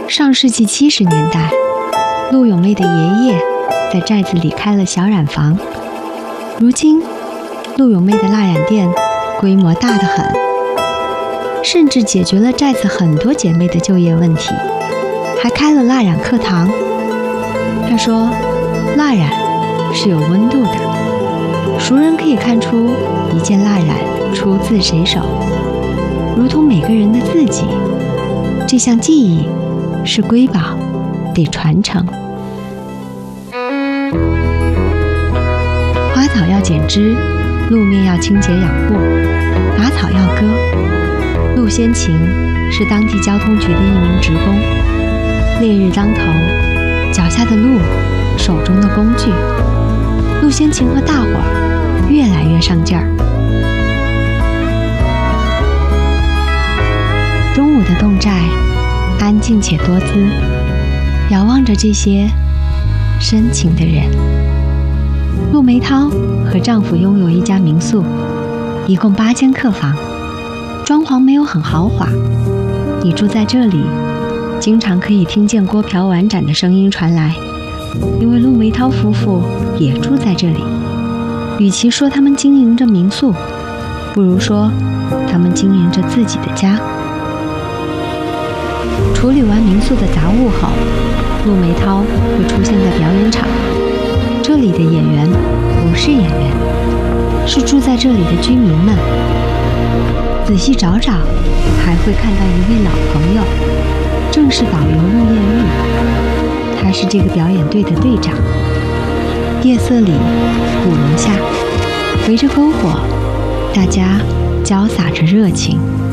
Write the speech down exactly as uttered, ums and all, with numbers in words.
上世纪七十年代，陆咏妹的爷爷在寨子里开了小染坊。如今，陆咏妹的蜡染店规模大得很，甚至解决了寨子很多姐妹的就业问题，还开了蜡染课堂。她说，蜡染是有温度的，熟人可以看出一件蜡染出自谁手，如同每个人的自己。这项技艺是瑰宝，得传承。花草要剪枝，路面要清洁养护，拔草要割。陆先晴是当地交通局的一名职工，烈日当头，脚下的路，手中的工具，陆先晴和大伙儿越来越上劲儿。中午的侗寨安静且多姿，遥望着这些深情的人。陆梅涛和丈夫拥有一家民宿，一共八间客房，装潢没有很豪华。你住在这里，经常可以听见锅瓢碗盏的声音传来，因为陆梅涛夫妇也住在这里。与其说他们经营着民宿，不如说他们经营着自己的家。处理完民宿的杂物后，陆梅涛会出现在表演场。这里的演员不是演员，是住在这里的居民们。仔细找找，还会看到一位老朋友，正是导游陆艳玉，他是这个表演队的队长。夜色里，鼓楼下，围着篝火，大家交洒着热情。